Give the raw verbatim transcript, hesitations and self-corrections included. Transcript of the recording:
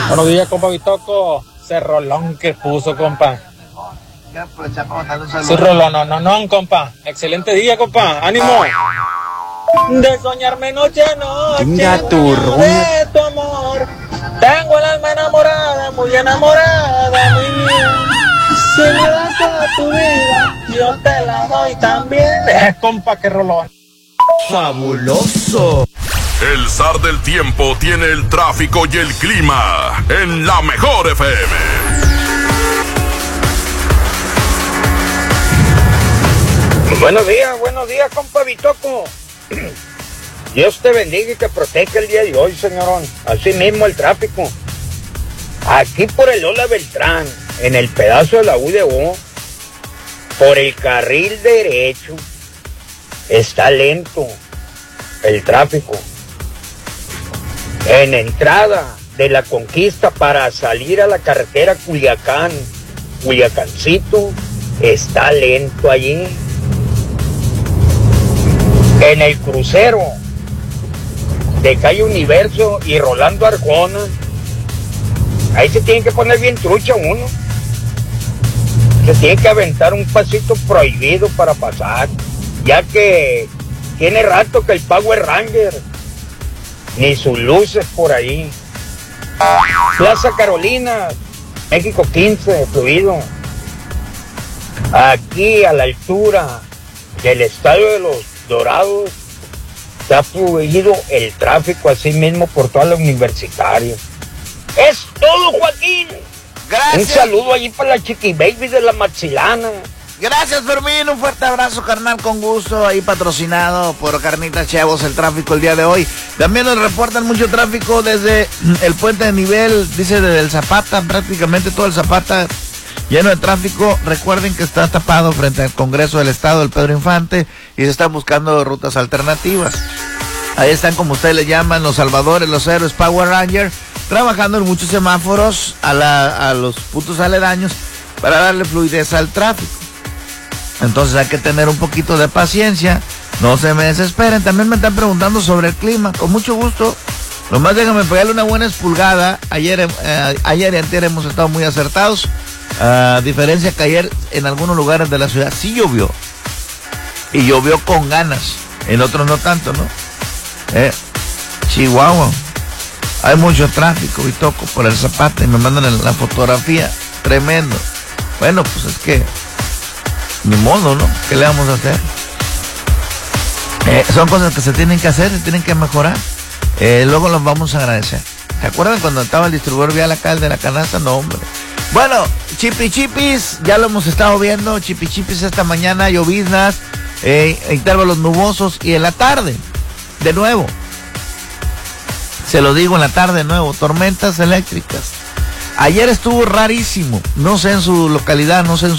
Buenos días, compa Bitoco. Ese rolón que puso, compa. Ese rolón, no, no, no, compa. Excelente día, compa. ¡Ánimo! De soñarme noche a noche. Venga, tu de tu amor. Tengo el alma enamorada, muy enamorada, muy bien. Si me das toda tu vida, yo te la doy también. Eh, compa, qué rolón. Fabuloso. El zar del tiempo tiene el tráfico y el clima en la mejor F M. Buenos días, buenos días, compa Bitoco. Dios te bendiga y te proteja el día de hoy, señorón. Así mismo el tráfico. Aquí por el Ola Beltrán, en el pedazo de la U D O, por el carril derecho, está lento el tráfico. En entrada de la Conquista para salir a la carretera Culiacán, Culiacancito, está lento allí. En el crucero de Calle Universo y Rolando Arjona, ahí se tiene que poner bien trucha uno. Se tiene que aventar un pasito prohibido para pasar, ya que tiene rato que el Power Ranger ni sus luces por ahí. Plaza Carolina, México quince, fluido. Aquí a la altura del Estadio de los Dorados se ha fluido el tráfico así mismo por toda la Universitaria. Es todo, Joaquín. Gracias. Un saludo allí para la Chiqui Baby de la Maxilana. Gracias, Fermín, un fuerte abrazo, carnal, con gusto, ahí patrocinado por Carnitas Chavos, el tráfico el día de hoy. También nos reportan mucho tráfico desde el puente de nivel, dice desde el Zapata, prácticamente todo el Zapata lleno de tráfico. Recuerden que está tapado frente al Congreso del Estado, el Pedro Infante, y se están buscando rutas alternativas. Ahí están, como ustedes le llaman, los salvadores, los héroes Power Ranger, trabajando en muchos semáforos a, la, a los puntos aledaños para darle fluidez al tráfico. Entonces hay que tener un poquito de paciencia, no se me desesperen. También me están preguntando sobre el clima, con mucho gusto. Nomás déjame pegarle una buena espulgada. Ayer, eh, ayer y antier hemos estado muy acertados. A diferencia que ayer en algunos lugares de la ciudad sí llovió. Y llovió con ganas. En otros no tanto, ¿no? Eh, Chihuahua. Hay mucho tráfico y toco por el Zapata y me mandan la fotografía. Tremendo. Bueno, pues es que ni modo, ¿no? ¿Qué le vamos a hacer? Eh, son cosas que se tienen que hacer, se tienen que mejorar. Eh, luego los vamos a agradecer. ¿Se acuerdan cuando estaba el distribuidor vial acá, el de la canasta? No, hombre. Bueno, Chipi Chipis, ya lo hemos estado viendo. Chipi Chipis esta mañana, lloviznas, eh, intervalos nubosos y en la tarde, de nuevo. Se lo digo, en la tarde de nuevo, tormentas eléctricas. Ayer estuvo rarísimo, no sé en su localidad, no sé en su